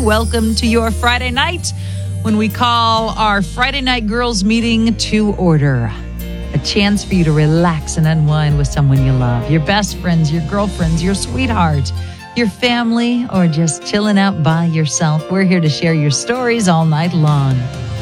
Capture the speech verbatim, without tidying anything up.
Welcome to your Friday night when we call our Friday night girls meeting to order. A chance for you to relax and unwind with someone you love. Your best friends, your girlfriends, your sweetheart, your family, or just chilling out by yourself. We're here to share your stories all night long.